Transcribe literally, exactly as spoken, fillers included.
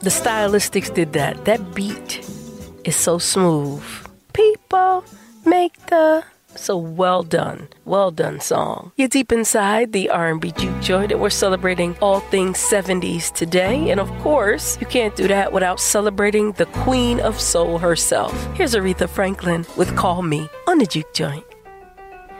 The Stylistics did that. That beat is so smooth. People make the... So well done. Well done song. You're deep inside the R and B Juke Joint, and we're celebrating all things seventies today. And of course, you can't do that without celebrating the Queen of Soul herself. Here's Aretha Franklin with Call Me on the Juke Joint.